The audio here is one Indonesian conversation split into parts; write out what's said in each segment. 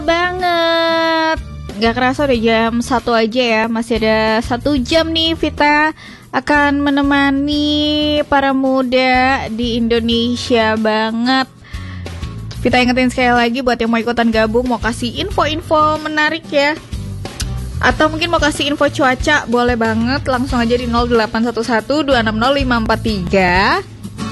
Banget. Gak kerasa udah jam 1 aja ya. Masih ada 1 jam nih Vita akan menemani para muda di Indonesia banget. Vita ingetin sekali lagi buat yang mau ikutan gabung, mau kasih info-info menarik ya, atau mungkin mau kasih info cuaca, boleh banget langsung aja di 0811-260-543.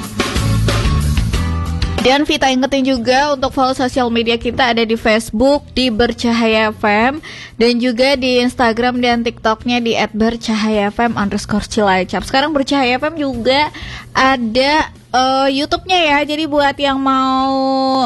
Dan Vita ingetin juga untuk follow sosial media kita, ada di Facebook di Bercahaya FM, dan juga di Instagram dan TikToknya di @bercahayafm_cilacap. Sekarang Bercahaya FM juga ada YouTube-nya ya. Jadi buat yang mau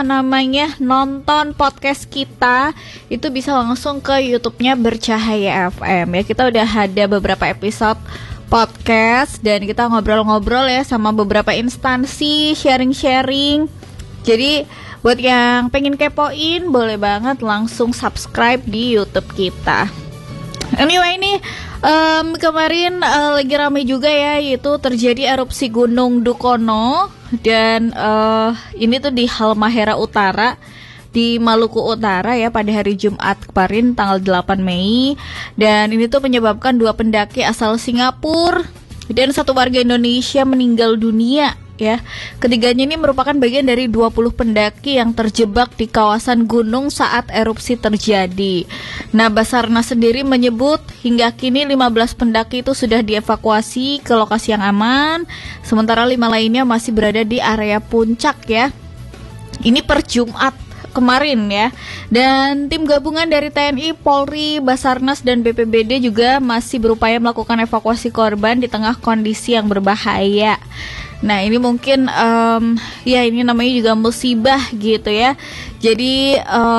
nonton podcast kita, itu bisa langsung ke YouTube-nya Bercahaya FM ya. Kita udah ada beberapa episode podcast dan kita ngobrol-ngobrol ya sama beberapa instansi, sharing-sharing. Jadi buat yang pengen kepoin, boleh banget langsung subscribe di YouTube kita. Anyway, ini kemarin lagi ramai juga ya, yaitu terjadi erupsi Gunung Dukono. Dan ini tuh di Halmahera Utara, di Maluku Utara ya, pada hari Jumat kemarin tanggal 8 Mei. Dan ini tuh menyebabkan 2 pendaki asal Singapura dan 1 warga Indonesia meninggal dunia ya. Ketiganya ini merupakan bagian dari 20 pendaki yang terjebak di kawasan gunung saat erupsi terjadi. Nah, Basarnas sendiri menyebut hingga kini 15 pendaki itu sudah dievakuasi ke lokasi yang aman, sementara 5 lainnya masih berada di area puncak ya. Ini per Jumat kemarin ya. Dan tim gabungan dari TNI, Polri, Basarnas dan BPBD juga masih berupaya melakukan evakuasi korban di tengah kondisi yang berbahaya. Nah, ini mungkin ya ini namanya juga musibah gitu ya. Jadi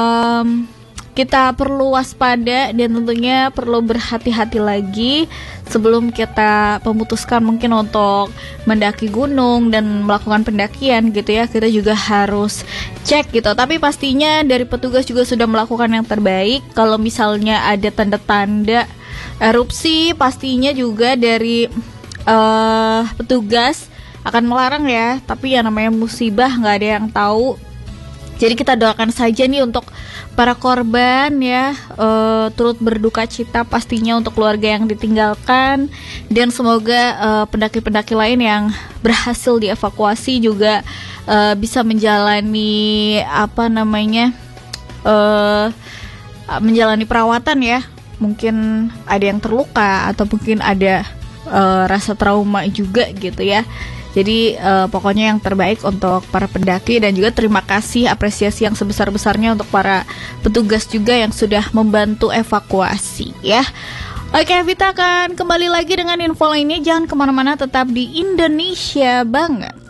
kita perlu waspada dan tentunya perlu berhati-hati lagi sebelum kita memutuskan mungkin untuk mendaki gunung dan melakukan pendakian gitu ya. Kita juga harus cek gitu. Tapi pastinya dari petugas juga sudah melakukan yang terbaik. Kalau misalnya ada tanda-tanda erupsi, pastinya juga dari petugas akan melarang ya. Tapi yang namanya musibah nggak ada yang tahu. Jadi kita doakan saja nih untuk para korban ya, turut berduka cita pastinya untuk keluarga yang ditinggalkan, dan semoga pendaki-pendaki lain yang berhasil dievakuasi juga bisa menjalani menjalani perawatan ya. Mungkin ada yang terluka atau mungkin ada rasa trauma juga gitu ya. Jadi pokoknya yang terbaik untuk para pendaki, dan juga terima kasih, apresiasi yang sebesar-besarnya untuk para petugas juga yang sudah membantu evakuasi ya. Oke, Vita akan kembali lagi dengan info lainnya. Jangan kemana-mana, tetap di Indonesia Banget.